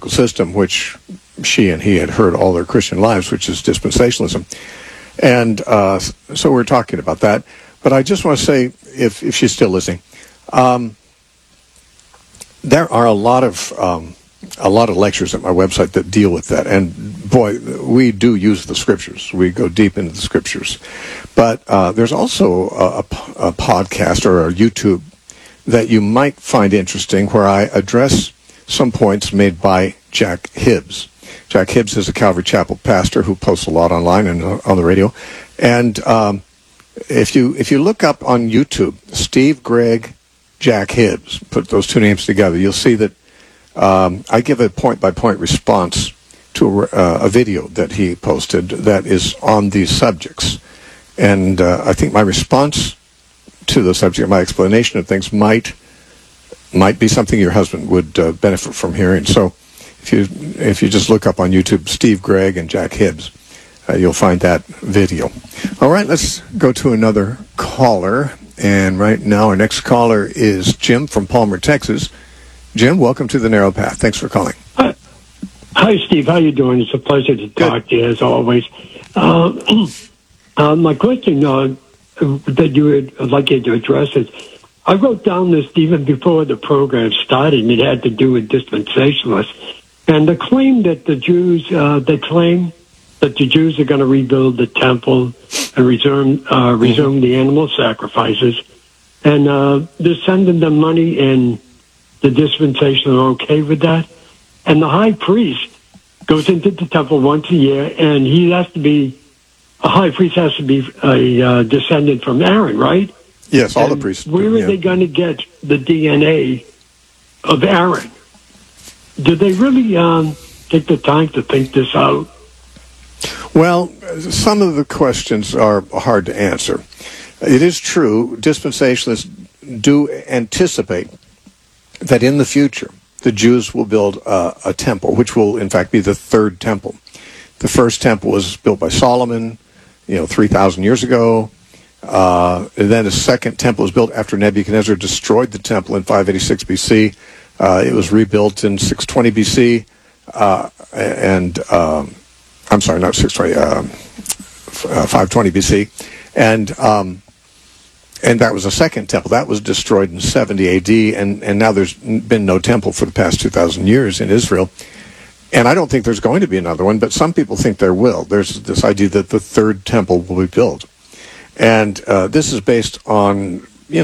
political system, which she and he had heard all their Christian lives, which is dispensationalism. And so we're talking about that. But I just want to say, if she's still listening, there are a lot of lectures at my website that deal with that. And boy, we do use the scriptures. We go deep into the scriptures. But there's also a podcast or a YouTube that you might find interesting where I address some points made by Jack Hibbs. Jack Hibbs is a Calvary Chapel pastor who posts a lot online and on the radio. And if you look up on YouTube, Steve Gregg, Jack Hibbs, put those two names together, you'll see that I give a point-by-point response to a video that he posted that is on these subjects. And I think my response to the subject, my explanation of things might be something your husband would benefit from hearing. So if you just look up on YouTube Steve Gregg and Jack Hibbs, you'll find that video. All right, let's go to another caller. And right now our next caller is Jim from Palmer, Texas. Jim, welcome to The Narrow Path. Thanks for calling. Hi, Steve. How you doing? It's a pleasure to talk to you, as always. My question that you would like you to address is, I wrote down this even before the program started, and it had to do with dispensationalists. And the claim that the Jews, they claim that the Jews are going to rebuild the temple and resume the animal sacrifices. And they're sending them money, and the dispensationalists are okay with that. And the high priest goes into the temple once a year, and a high priest has to be a descendant from Aaron, right? Yes, all the priests. Where are they going to get the DNA of Aaron? Do they really take the time to think this out? Well, some of the questions are hard to answer. It is true, dispensationalists do anticipate that in the future, the Jews will build a temple, which will, in fact, be the third temple. The first temple was built by Solomon, 3,000 years ago. And then a second temple was built after Nebuchadnezzar destroyed the temple in 586 BC. It was rebuilt in 620 BC. I'm sorry, not 620, 520 BC. And that was a second temple. That was destroyed in 70 AD, and now there's been no temple for the past 2,000 years in Israel. And I don't think there's going to be another one, but some people think there will. There's this idea that the third temple will be built. And this is based on,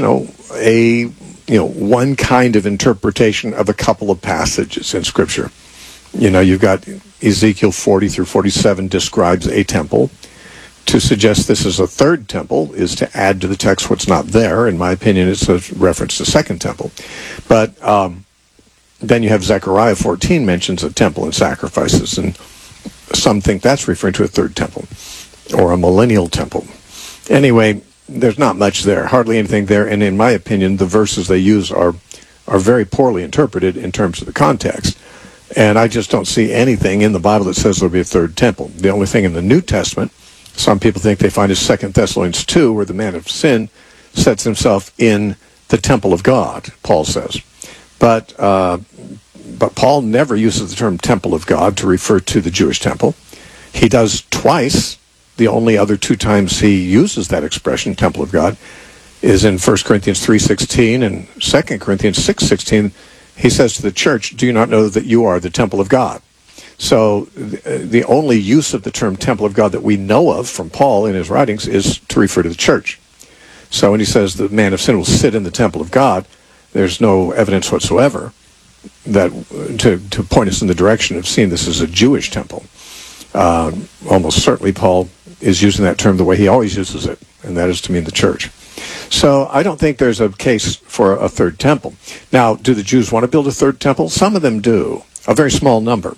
one kind of interpretation of a couple of passages in Scripture. You've got Ezekiel 40 through 47 describes a temple. To suggest this is a third temple is to add to the text what's not there. In my opinion, it's a reference to second temple. But then you have Zechariah 14 mentions a temple and sacrifices, and some think that's referring to a third temple or a millennial temple. Anyway, there's not much there, hardly anything there, and in my opinion, the verses they use are very poorly interpreted in terms of the context. And I just don't see anything in the Bible that says there'll be a third temple. The only thing in the New Testament, some people think they find is 2 Thessalonians 2, where the man of sin sets himself in the temple of God, Paul says. But Paul never uses the term temple of God to refer to the Jewish temple. He does twice. The only other two times he uses that expression, temple of God, is in 1 Corinthians 3:16 and 2 Corinthians 6:16. He says to the church, do you not know that you are the temple of God? So the only use of the term temple of God that we know of from Paul in his writings is to refer to the church. So when he says the man of sin will sit in the temple of God, there's no evidence whatsoever that to point us in the direction of seeing this as a Jewish temple. Almost certainly Paul is using that term the way he always uses it, and that is to mean the church. So I don't think there's a case for a third temple. Now, do the Jews want to build a third temple? Some of them do, a very small number.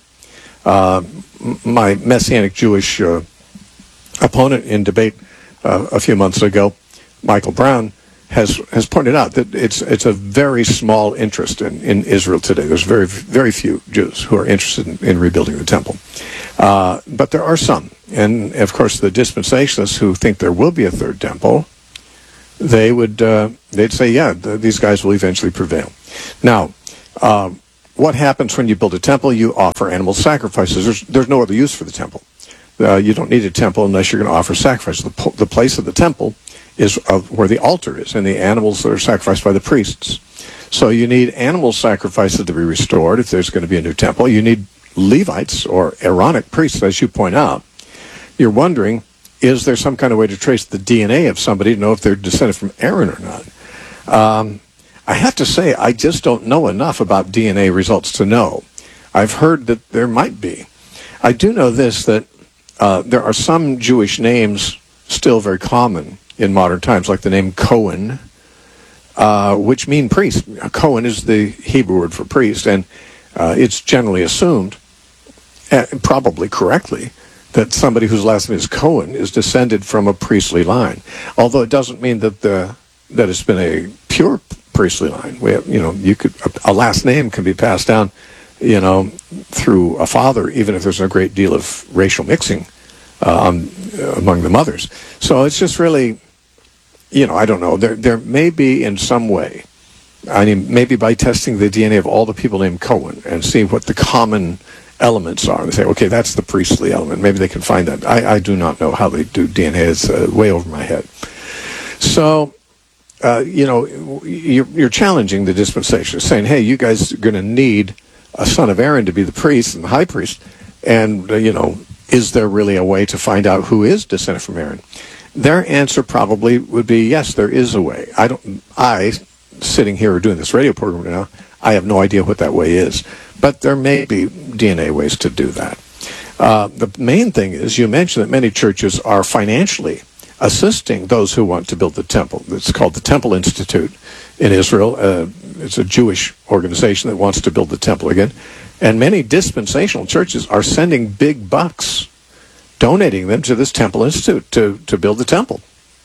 My Messianic Jewish opponent in debate a few months ago, Michael Brown, has pointed out that it's a very small interest in Israel today. There's very, very few Jews who are interested in rebuilding the temple. But there are some. And, of course, the dispensationalists who think there will be a third temple, they'd say, yeah, these guys will eventually prevail. Now, what happens when you build a temple? You offer animal sacrifices. There's no other use for the temple. You don't need a temple unless you're going to offer sacrifices. The place of the temple is where the altar is, and the animals that are sacrificed by the priests. So you need animal sacrifices to be restored if there's going to be a new temple. You need Levites or Aaronic priests, as you point out. You're wondering, is there some kind of way to trace the DNA of somebody to know if they're descended from Aaron or not? I have to say, I just don't know enough about DNA results to know. I've heard that there might be. I do know this, that there are some Jewish names still very common in modern times, like the name Cohen, which mean priest. Cohen is the Hebrew word for priest, and it's generally assumed, probably correctly, that somebody whose last name is Cohen is descended from a priestly line. Although it doesn't mean that it's been a pure priestly line. A last name can be passed down, through a father, even if there's a great deal of racial mixing among the mothers. So it's just really, I don't know. There may be in some way. I mean, maybe by testing the DNA of all the people named Cohen and seeing what the common elements are. They say, okay, that's the priestly element. Maybe they can find that. I do not know how they do DNA. It's way over my head. So, you're challenging the dispensation, saying, hey, you guys are going to need a son of Aaron to be the priest and the high priest. And, is there really a way to find out who is descended from Aaron? Their answer probably would be, yes, there is a way. Sitting here doing this radio program now, I have no idea what that way is. But there may be DNA ways to do that. The main thing is, you mentioned that many churches are financially assisting those who want to build the temple. It's called the Temple Institute in Israel. It's a Jewish organization that wants to build the temple again. And many dispensational churches are sending big bucks, donating them to this Temple Institute to build the temple.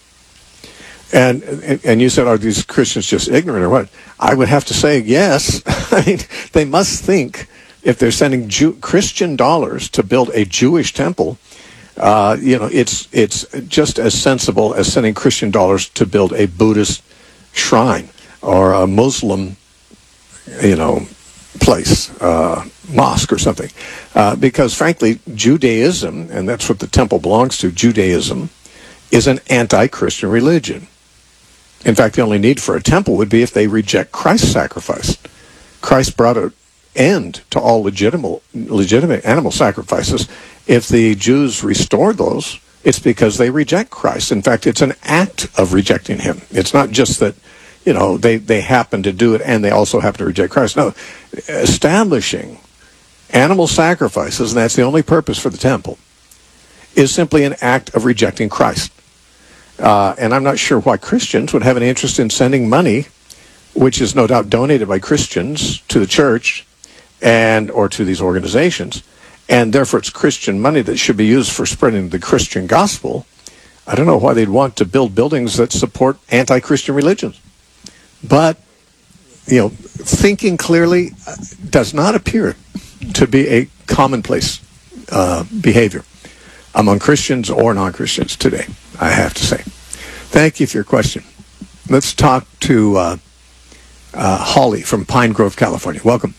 And you said, are these Christians just ignorant or what? I would have to say yes. I mean, they must think if they're sending Christian dollars to build a Jewish temple, it's just as sensible as sending Christian dollars to build a Buddhist shrine or a Muslim, place, mosque or something. Because frankly, Judaism, and that's what the temple belongs to, Judaism, is an anti-Christian religion. In fact, the only need for a temple would be if they reject Christ's sacrifice. Christ brought an end to all legitimate animal sacrifices. If the Jews restore those, it's because they reject Christ. In fact, it's an act of rejecting him. It's not just that, they happen to do it and they also happen to reject Christ. No, establishing animal sacrifices, and that's the only purpose for the temple, is simply an act of rejecting Christ. And I'm not sure why Christians would have any interest in sending money, which is no doubt donated by Christians to the church or to these organizations, and therefore it's Christian money that should be used for spreading the Christian gospel. I don't know why they'd want to build buildings that support anti-Christian religions. But, thinking clearly does not appear to be a commonplace behavior among Christians or non-Christians today, I have to say. Thank you for your question. Let's talk to Holly from Pine Grove, California. Welcome.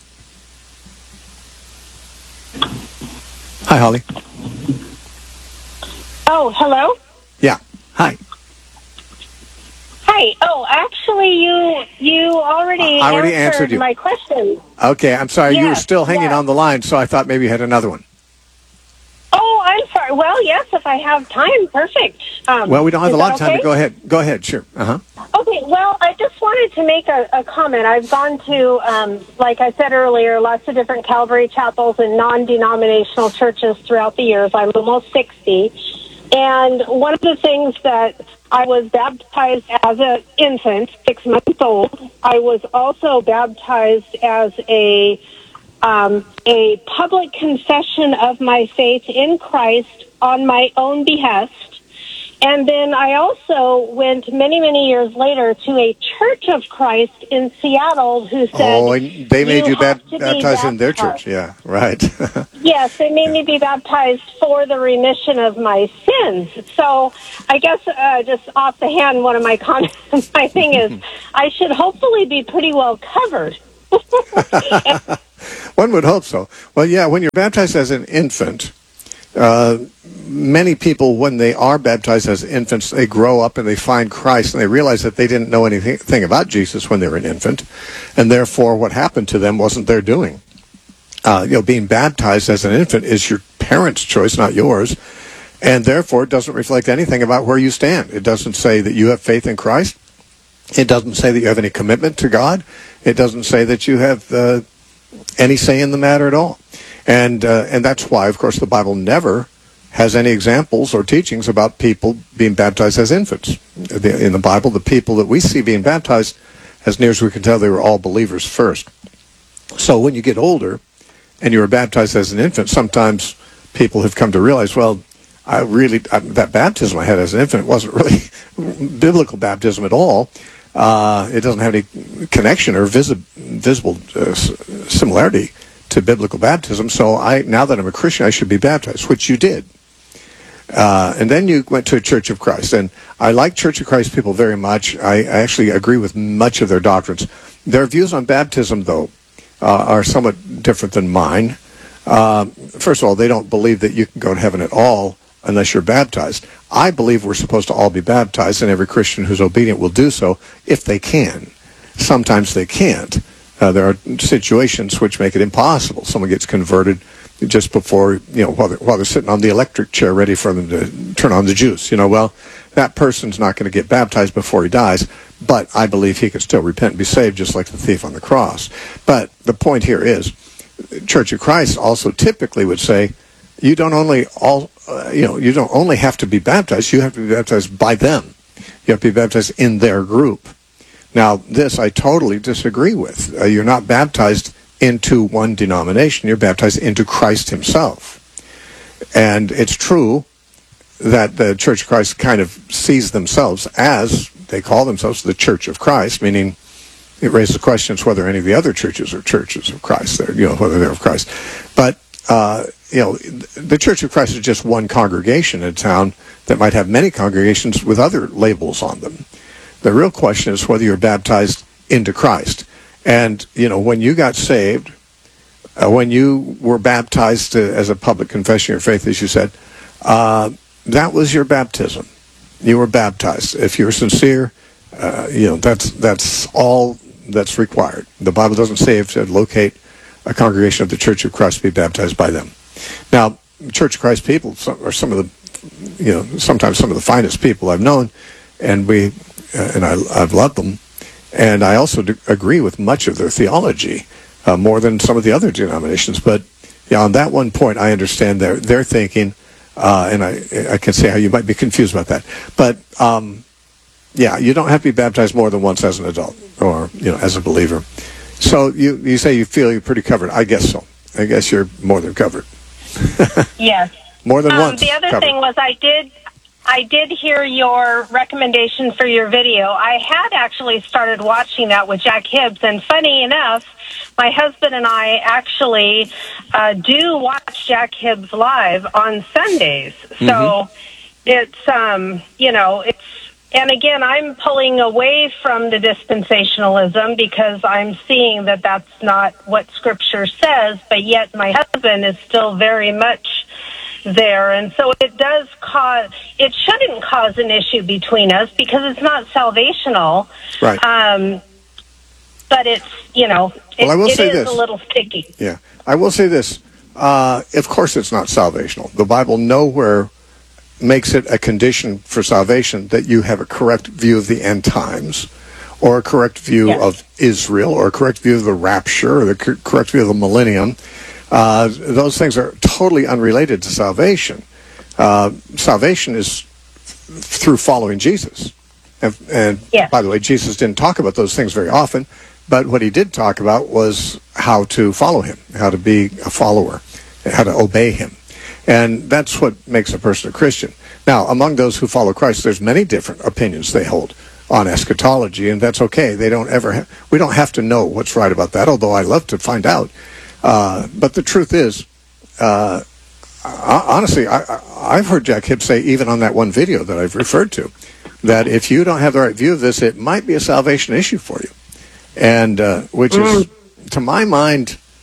Hi, Holly. Oh, hello? Yeah. Hi. Hi. Oh, actually, you already answered my question. Okay, I'm sorry. Yes, you were still hanging on the line, so I thought maybe you had another one. Oh, I'm sorry. Well, yes, if I have time, perfect. Well, we don't have a lot of time, okay? but go ahead. Go ahead, sure. Uh-huh. Okay, well, I just wanted to make a comment. I've gone to, like I said earlier, lots of different Calvary chapels and non-denominational churches throughout the years. I'm almost 60. And one of the things that I was baptized as an infant, 6 months old. I was also baptized as a public confession of my faith in Christ on my own behest. And then I also went many, many years later to a Church of Christ in Seattle who said, oh, and they made you baptized in their church. Yeah, right. Yes, they made me be baptized for the remission of my sins. So I guess just off the hand, one of my comments, my thing is, I should hopefully be pretty well covered. One would hope so. Well, yeah, when you're baptized as an infant, many people, when they are baptized as infants, they grow up and they find Christ and they realize that they didn't know anything about Jesus when they were an infant, and therefore what happened to them wasn't their doing. Being baptized as an infant is your parents' choice, not yours, and therefore it doesn't reflect anything about where you stand. It doesn't say that you have faith in Christ. It doesn't say that you have any commitment to God. It doesn't say that you have any say in the matter at all. And that's why, of course, the Bible never has any examples or teachings about people being baptized as infants. In the Bible, the people that we see being baptized, as near as we can tell, they were all believers first. So when you get older and you were baptized as an infant, sometimes people have come to realize, well, that baptism I had as an infant wasn't really biblical baptism at all. It doesn't have any connection or visible similarity to biblical baptism. So now that I'm a Christian, I should be baptized, which you did. And then you went to a Church of Christ. And I like Church of Christ people very much. I actually agree with much of their doctrines. Their views on baptism, though, are somewhat different than mine. First of all, they don't believe that you can go to heaven at all unless you're baptized. I believe we're supposed to all be baptized, and every Christian who's obedient will do so if they can. Sometimes they can't. There are situations which make it impossible. Someone gets converted just before, while they're sitting on the electric chair ready for them to turn on the juice. Well, that person's not going to get baptized before he dies, but I believe he could still repent and be saved just like the thief on the cross. But the point here is, Church of Christ also typically would say, you don't only have to be baptized, you have to be baptized by them. You have to be baptized in their group. Now, this I totally disagree with. You're not baptized into one denomination. You're baptized into Christ himself. And it's true that the Church of Christ kind of sees themselves as, they call themselves the Church of Christ, meaning it raises questions whether any of the other churches are churches of Christ, whether they're of Christ. But, the Church of Christ is just one congregation in a town that might have many congregations with other labels on them. The real question is whether you're baptized into Christ. And, when you got saved, when you were baptized as a public confession of your faith, as you said, that was your baptism. You were baptized. If you're sincere, that's all that's required. The Bible doesn't say if to locate a congregation of the Church of Christ to be baptized by them. Now, Church of Christ people are sometimes some of the finest people I've known, and I've loved them. And I also agree with much of their theology, more than some of the other denominations. But on that one point, I understand their thinking, and I can see how you might be confused about that. But you don't have to be baptized more than once as an adult or as a believer. So you say you feel you're pretty covered. I guess so. I guess you're more than covered. Yes. More than once. The other covered. thing was I did hear your recommendation for your video. I had actually started watching that with Jack Hibbs, and funny enough, my husband and I actually do watch Jack Hibbs live on Sundays. So it's, and again, I'm pulling away from the dispensationalism because I'm seeing that that's not what Scripture says, but yet my husband is still very much there. And so it shouldn't cause an issue between us because it's not salvational. Right. But it's, it is a little sticky. Yeah. I will say this. Of course it's not salvational. The Bible nowhere makes it a condition for salvation that you have a correct view of the end times, or a correct view of Israel, or a correct view of the rapture, or the correct view of the millennium. Those things are totally unrelated to salvation. Salvation is through following Jesus. And by the way, Jesus didn't talk about those things very often, but what he did talk about was how to follow him, how to be a follower, how to obey him. And that's what makes a person a Christian. Now, among those who follow Christ, there's many different opinions they hold on eschatology, and that's okay. We don't have to know what's right about that, although I love to find out. But the truth is, honestly, I've heard Jack Hibbs say, even on that one video that I've referred to, that if you don't have the right view of this, it might be a salvation issue for you. And which is, to my mind,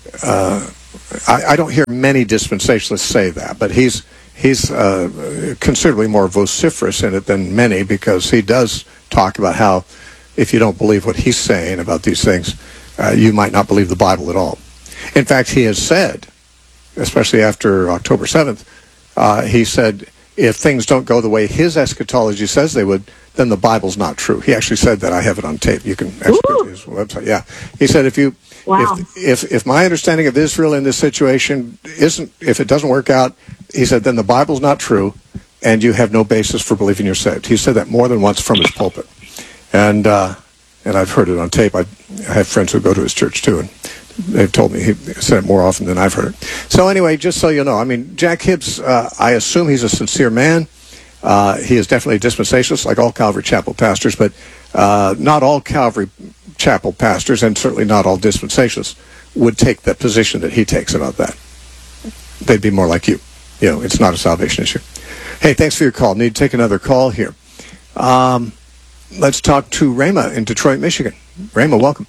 I don't hear many dispensationalists say that, but he's considerably more vociferous in it than many, because he does talk about how if you don't believe what he's saying about these things, you might not believe the Bible at all. In fact, he has said, especially after October 7th, he said, if things don't go the way his eschatology says they would, then the Bible's not true. He actually said that. I have it on tape. You can actually go to his website. Yeah. He said, if my understanding of Israel in this situation if it doesn't work out, he said, then the Bible's not true, and you have no basis for believing you're saved. He said that more than once from his pulpit. And I've heard it on tape. I have friends who go to his church too, and they've told me he said it more often than I've heard it. So anyway, just so you know, I mean, Jack Hibbs, I assume he's a sincere man. He is definitely a dispensationalist, like all Calvary Chapel pastors, but not all Calvary Chapel pastors, and certainly not all dispensationalists, would take the position that he takes about that. They'd be more like you. You know, it's not a salvation issue. Hey, thanks for your call. Need to take another call here. Let's talk to Rama in Detroit, Michigan. Rama, welcome.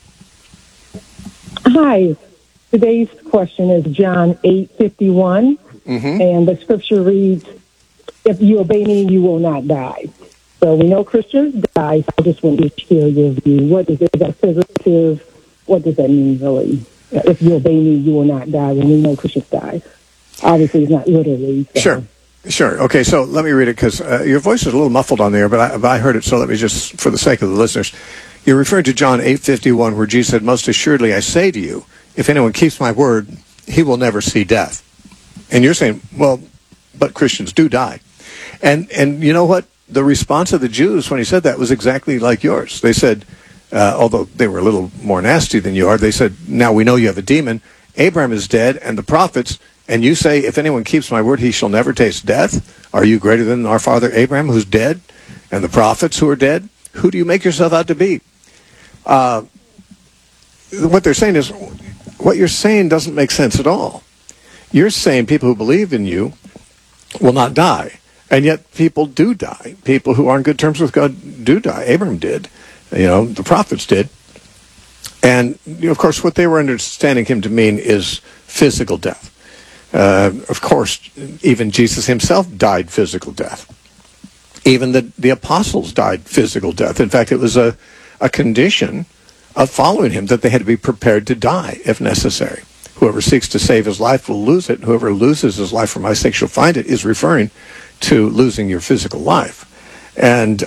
Hi. Today's question is John 8:51, and the scripture reads, "If you obey me, you will not die." So we know Christians die. So I just want to hear your view. What is it? Is that figurative? What does that mean, really? If you obey me, you will not die. When we know Christians die, obviously it's not literally. So. Sure. Okay, so let me read it, because your voice is a little muffled on there, but I heard it, so let me just, for the sake of the listeners, you're referring to John 8:51, where Jesus said, "Most assuredly I say to you, if anyone keeps my word, he will never see death." And you're saying, well, but Christians do die. And you know what? The response of the Jews when he said that was exactly like yours. They said, although they were a little more nasty than you are, they said, now we know you have a demon. Abraham is dead, and the prophets, and you say, if anyone keeps my word, he shall never taste death. Are you greater than our father Abraham, who's dead, and the prophets who are dead? Who do you make yourself out to be? What they're saying is, what you're saying doesn't make sense at all. You're saying people who believe in you will not die. And yet people do die. People who are on good terms with God do die. Abraham did. The prophets did. And, of course, what they were understanding him to mean is physical death. Of course, even Jesus himself died physical death. Even the apostles died physical death. In fact, it was a condition of following him that they had to be prepared to die if necessary. Whoever seeks to save his life will lose it. Whoever loses his life for my sake shall find it, is referring to losing your physical life. And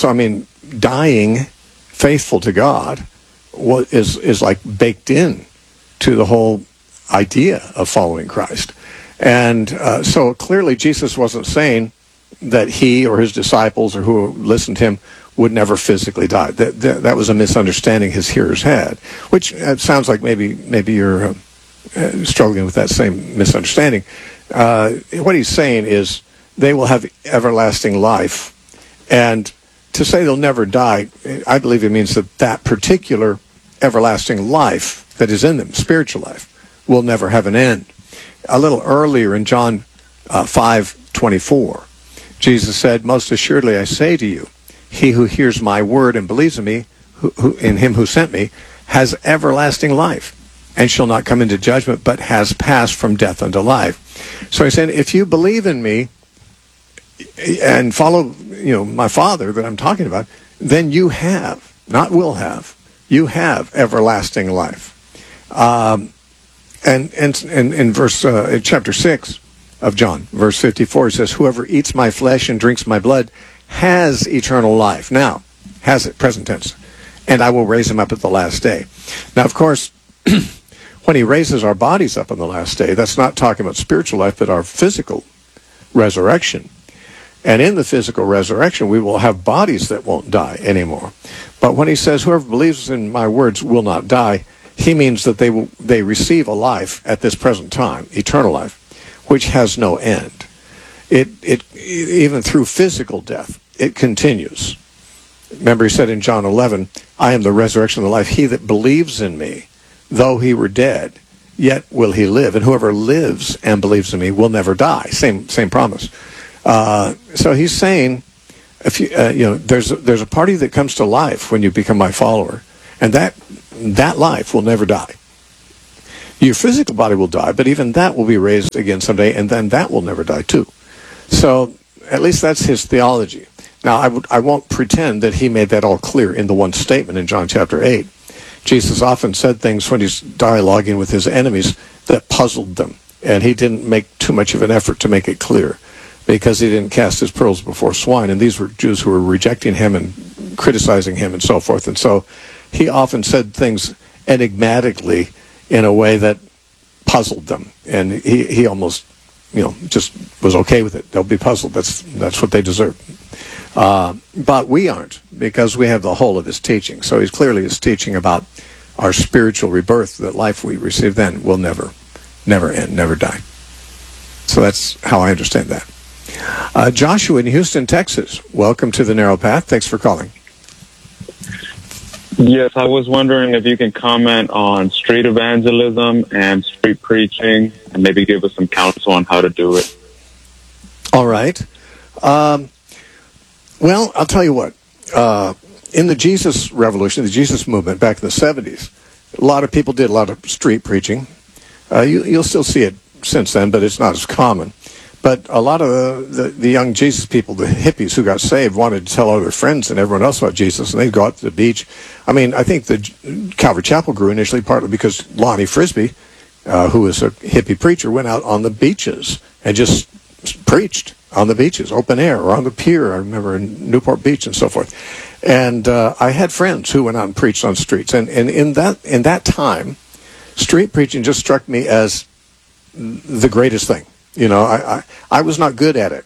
dying faithful to God is like baked in to the whole idea of following Christ. And so clearly Jesus wasn't saying that he or his disciples or who listened to him would never physically die. That was a misunderstanding his hearers had, which sounds like maybe you're struggling with that same misunderstanding. What he's saying is they will have everlasting life. And to say they'll never die, I believe it means that particular everlasting life that is in them, spiritual life, will never have an end. A little earlier in John 5:24, Jesus said, most assuredly I say to you, he who hears my word and believes in me, who in him who sent me, has everlasting life, and shall not come into judgment, but has passed from death unto life. So he's saying, if you believe in me and follow, my Father that I'm talking about, then you have, not will have, you have everlasting life. And in chapter 6 of John, verse 54, he says, whoever eats my flesh and drinks my blood has eternal life. Now, has it, present tense. And I will raise him up at the last day. Now, of course, when he raises our bodies up on the last day, that's not talking about spiritual life, but our physical resurrection. And in the physical resurrection, we will have bodies that won't die anymore. But when he says, whoever believes in my words will not die, he means that they receive a life at this present time, eternal life, which has no end. It even through physical death, it continues. Remember, he said in John 11, I am the resurrection and the life. He that believes in me, though he were dead, yet will he live. And whoever lives and believes in me will never die. Same promise. So he's saying, if there's a party that comes to life when you become my follower, and that life will never die. Your physical body will die, but even that will be raised again someday, and then that will never die too. So at least that's his theology. Now, I won't pretend that he made that all clear in the one statement in John chapter 8. Jesus often said things when he's dialoguing with his enemies that puzzled them, and he didn't make too much of an effort to make it clear because he didn't cast his pearls before swine, and these were Jews who were rejecting him and criticizing him and so forth. And so he often said things enigmatically in a way that puzzled them, and he almost, just was okay with it. They'll be puzzled. That's what they deserve. But we aren't, because we have the whole of his teaching. So he clearly is teaching about our spiritual rebirth, that life we receive then will never end, never die. So that's how I understand that. Joshua in Houston, Texas, welcome to the Narrow Path. Thanks for calling. Yes, I was wondering if you can comment on street evangelism and street preaching, and maybe give us some counsel on how to do it. All right. Well, I'll tell you what. In the Jesus Revolution, the Jesus movement back in the 70s, a lot of people did a lot of street preaching. You'll still see it since then, but it's not as common. But a lot of the young Jesus people, the hippies who got saved, wanted to tell all their friends and everyone else about Jesus, and they'd go out to the beach. I mean, I think the Calvary Chapel grew initially partly because Lonnie Frisbee, who was a hippie preacher, went out on the beaches and just preached on the beaches, open air, or on the pier, I remember, in Newport Beach and so forth. And I had friends who went out and preached on streets. And in that time, street preaching just struck me as the greatest thing. I was not good at it.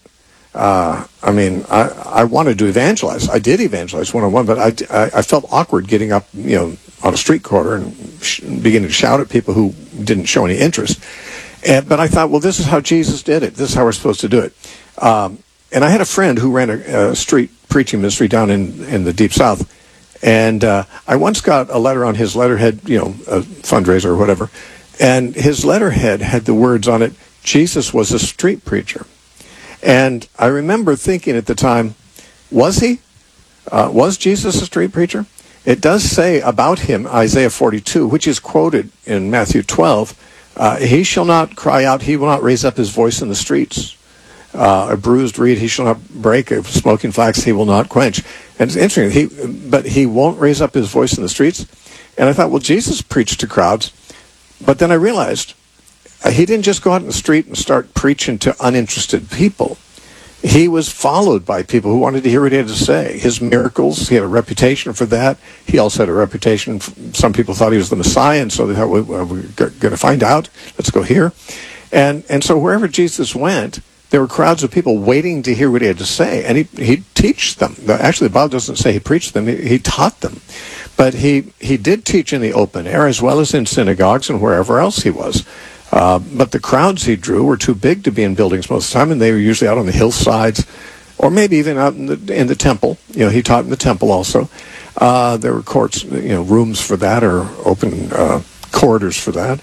I wanted to evangelize. I did evangelize one-on-one, but I felt awkward getting up, on a street corner and beginning to shout at people who didn't show any interest. But I thought, well, this is how Jesus did it. This is how we're supposed to do it. And I had a friend who ran a street preaching ministry down in the Deep South. And I once got a letter on his letterhead, a fundraiser or whatever. And his letterhead had the words on it, Jesus was a street preacher. And I remember thinking at the time, was he? Was Jesus a street preacher? It does say about him, Isaiah 42, which is quoted in Matthew 12, he shall not cry out, he will not raise up his voice in the streets. A bruised reed he shall not break, a smoking flax he will not quench. And it's interesting, but he won't raise up his voice in the streets. And I thought, well, Jesus preached to crowds. But then I realized he didn't just go out in the street and start preaching to uninterested people. He was followed by people who wanted to hear what he had to say. His miracles, he had a reputation for that. He also had a reputation, some people thought he was the Messiah, and so they thought, well, we're going to find out. Let's go here. And so wherever Jesus went, there were crowds of people waiting to hear what he had to say, and he'd teach them. Actually, the Bible doesn't say he preached them, he taught them. But he did teach in the open air as well as in synagogues and wherever else he was. But the crowds he drew were too big to be in buildings most of the time, and they were usually out on the hillsides, or maybe even out in the temple. He taught in the temple also. There were courts, rooms for that, or open corridors for that.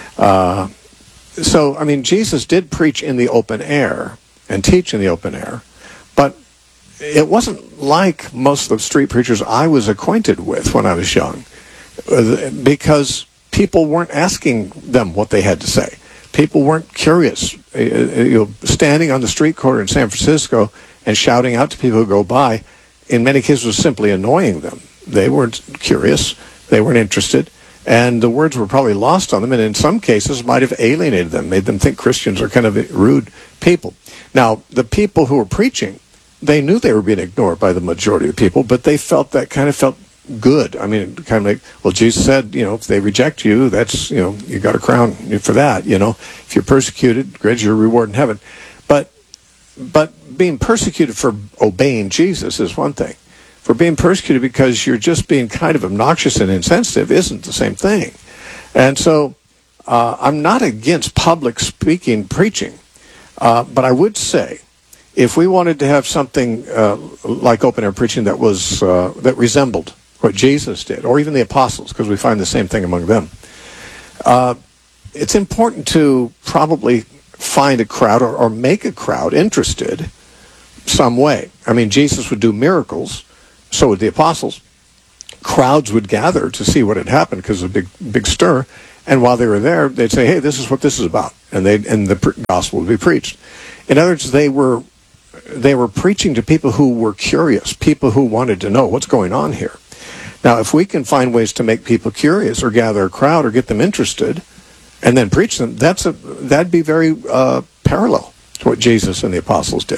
So, Jesus did preach in the open air and teach in the open air, but it wasn't like most of the street preachers I was acquainted with when I was young, because people weren't asking them what they had to say. People weren't curious. Standing on the street corner in San Francisco and shouting out to people who go by, in many cases was simply annoying them. They weren't curious. They weren't interested. And the words were probably lost on them, and in some cases might have alienated them, made them think Christians are kind of rude people. Now, the people who were preaching, they knew they were being ignored by the majority of people, but they felt good. Kind of like, well, Jesus said, if they reject you, that's, you got a crown for that, If you're persecuted, great, your reward in heaven. But being persecuted for obeying Jesus is one thing. For being persecuted because you're just being kind of obnoxious and insensitive isn't the same thing. And so I'm not against public speaking preaching, but I would say if we wanted to have something like open air preaching that was that resembled what Jesus did, or even the apostles, because we find the same thing among them, it's important to probably find a crowd or make a crowd interested some way. Jesus would do miracles. So would the apostles. crowds would gather to see what had happened because of a big stir. And while they were there, they'd say, "Hey, this is what this is about," and the gospel would be preached. In other words, they were preaching to people who were curious, people who wanted to know what's going on here. Now, if we can find ways to make people curious or gather a crowd or get them interested and then preach them, that'd be very parallel to what Jesus and the apostles did.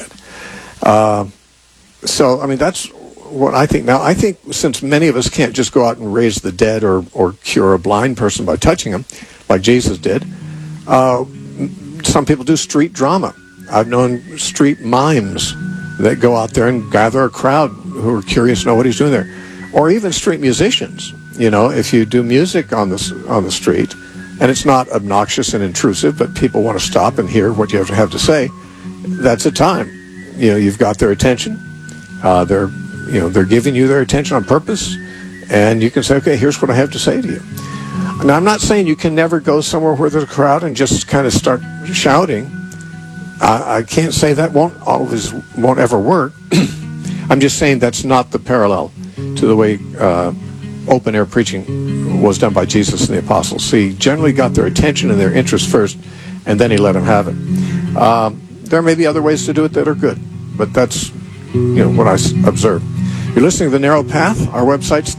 So, I mean, that's what I think. Now, I think since many of us can't just go out and raise the dead or cure a blind person by touching them, like Jesus did, some people do street drama. I've known street mimes that go out there and gather a crowd who are curious to know what he's doing there. Or even street musicians. You know, if you do music on the street, and it's not obnoxious and intrusive, but people want to stop and hear what you have to say, that's a time. You know, you've got their attention. They're giving you their attention on purpose, and you can say, okay, here's what I have to say to you. Now, I'm not saying you can never go somewhere where there's a crowd and just kind of start shouting. I can't say that won't ever work. I'm just saying that's not the parallel to the way open-air preaching was done by Jesus and the apostles. See, he generally got their attention and their interest first, and then he let them have it. There may be other ways to do it that are good, but that's what I observe. You're listening to The Narrow Path. Our website's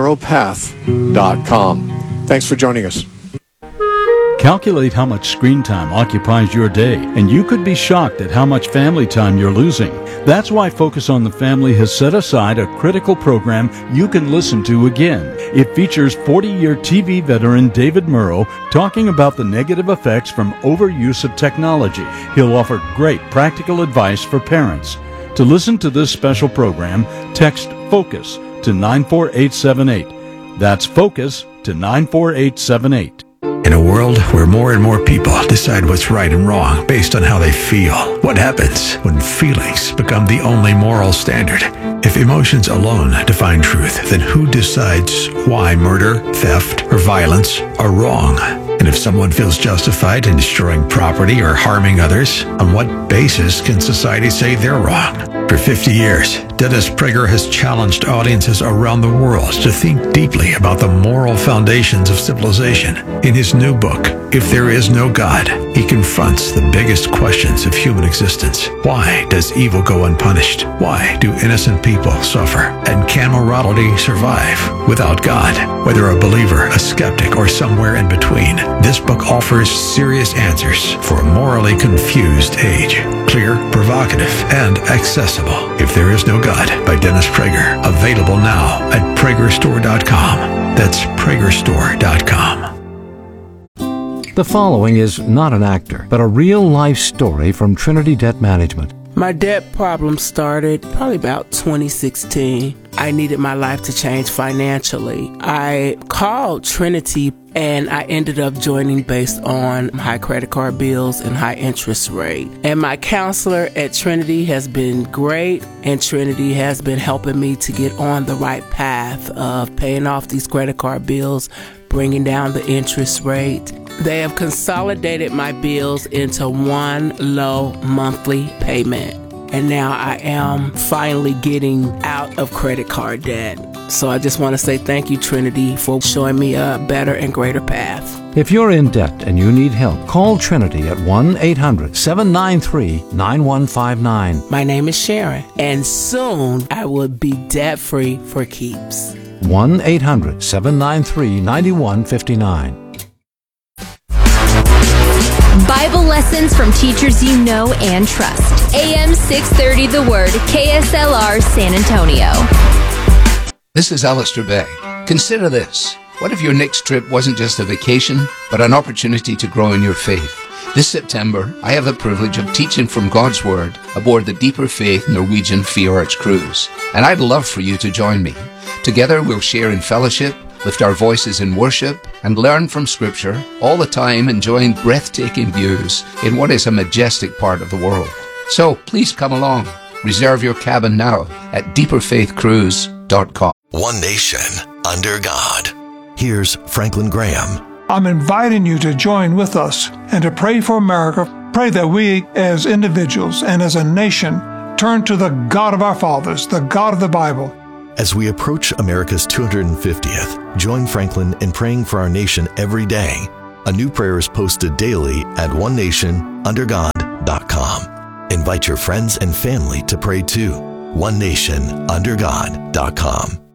thenarrowpath.com. Thanks for joining us. Calculate how much screen time occupies your day, and you could be shocked at how much family time you're losing. That's why Focus on the Family has set aside a critical program you can listen to again. It features 40-year TV veteran David Murrow talking about the negative effects from overuse of technology. He'll offer great practical advice for parents. To listen to this special program, text FOCUS to 94878. That's FOCUS to 94878. In a world where more and more people decide what's right and wrong based on how they feel, what happens when feelings become the only moral standard? If emotions alone define truth, then who decides why murder, theft, or violence are wrong? And if someone feels justified in destroying property or harming others, on what basis can society say they're wrong? For 50 years, Dennis Prager has challenged audiences around the world to think deeply about the moral foundations of civilization. In his new book, If There Is No God, he confronts the biggest questions of human existence. Why does evil go unpunished? Why do innocent people suffer? And can morality survive without God? Whether a believer, a skeptic, or somewhere in between, this book offers serious answers for a morally confused age. Clear, provocative, and accessible. If There Is No God by Dennis Prager. Available now at PragerStore.com. That's PragerStore.com. The following is not an actor, but a real-life story from Trinity Debt Management. My debt problem started probably about 2016. I needed my life to change financially. I called Trinity and I ended up joining based on high credit card bills and high interest rate. And my counselor at Trinity has been great, and Trinity has been helping me to get on the right path of paying off these credit card bills, bringing down the interest rate. They have consolidated my bills into one low monthly payment. And now I am finally getting out of credit card debt. So I just want to say thank you, Trinity, for showing me a better and greater path. If you're in debt and you need help, call Trinity at 1-800-793-9159. My name is Sharon, and soon I will be debt-free for keeps. 1-800-793-9159. Bible lessons from teachers you know and trust. AM 630 The Word, KSLR San Antonio. This is Alistair Begg. Consider this. What if your next trip wasn't just a vacation, but an opportunity to grow in your faith? This September, I have the privilege of teaching from God's Word aboard the Deeper Faith Norwegian Fjords cruise. And I'd love for you to join me. Together we'll share in fellowship, lift our voices in worship, and learn from Scripture, all the time enjoying breathtaking views in what is a majestic part of the world. So please come along. Reserve your cabin now at deeperfaithcruise.com. One nation under God. Here's Franklin Graham. I'm inviting you to join with us and to pray for America. Pray that we as individuals and as a nation turn to the God of our fathers, the God of the Bible, As we approach America's 250th, join Franklin in praying for our nation every day. A new prayer is posted daily at onenationundergod.com. Invite your friends and family to pray too. onenationundergod.com.